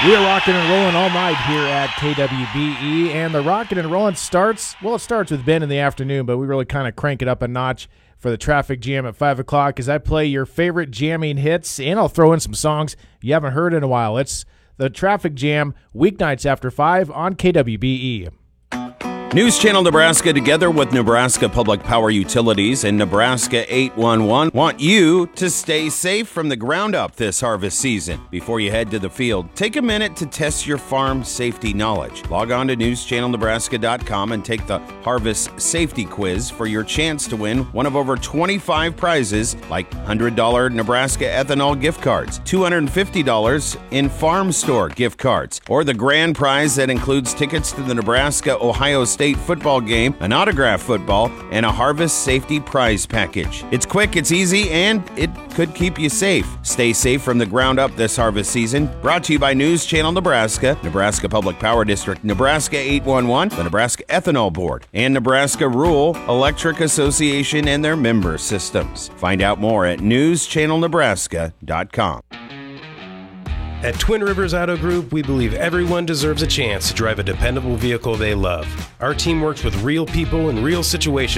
We are rocking and rolling all night here at KWBE, and the rocking and rolling starts with Ben in the afternoon, but we really kind of crank it up a notch for the traffic jam at 5 o'clock as I play your favorite jamming hits, and I'll throw in some songs you haven't heard in a while. It's the traffic jam weeknights after 5 on KWBE. News Channel Nebraska, together with Nebraska Public Power Utilities and Nebraska 811, want you to stay safe from the ground up this harvest season. Before you head to the field, take a minute to test your farm safety knowledge. Log on to newschannelnebraska.com and take the Harvest Safety Quiz for your chance to win one of over 25 prizes like $100 Nebraska ethanol gift cards, $250 in farm store gift cards, or the grand prize that includes tickets to the Nebraska-Ohio State football game, an autographed football, and a Harvest Safety Prize package. It's quick, it's easy, and it could keep you safe. Stay safe from the ground up this harvest season. Brought to you by News Channel Nebraska, Nebraska Public Power District, Nebraska 811, the Nebraska Ethanol Board, and Nebraska Rural Electric Association and their member systems. Find out more at newschannelnebraska.com. At Twin Rivers Auto Group, we believe everyone deserves a chance to drive a dependable vehicle they love. Our team works with real people in real situations